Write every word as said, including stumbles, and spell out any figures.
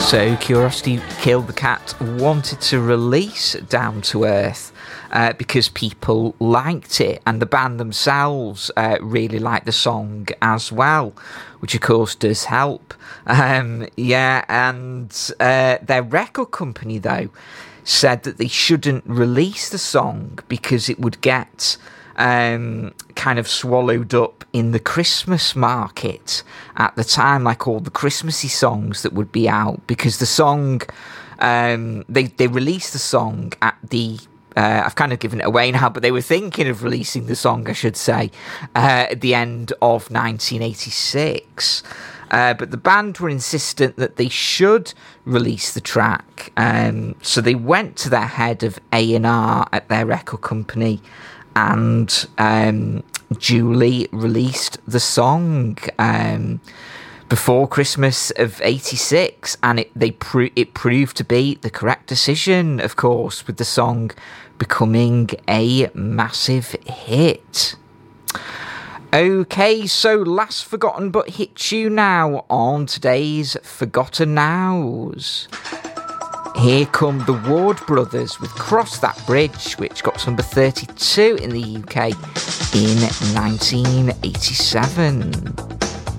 So Curiosity Killed the Cat wanted to release Down to Earth uh, because people liked it, and the band themselves uh, really liked the song as well, which of course does help. Um, yeah, and uh, their record company, though, said that they shouldn't release the song because it would get um, kind of swallowed up in the Christmas market at the time, like all the Christmassy songs that would be out, because the song, um, they, they released the song at the, uh, I've kind of given it away now, but they were thinking of releasing the song, I should say, uh, at the end of nineteen eighty-six. Uh, but the band were insistent that they should release the track, um, so they went to their head of A and R at their record company and um, duly released the song um, before Christmas of eighty-six, and it they pro- it proved to be the correct decision, of course, with the song becoming a massive hit. Okay, so last forgotten but hit tune now on today's Forgotten Nows. Here come the Ward Brothers with Cross That Bridge, which got to number thirty-two in the U K in nineteen eighty-seven.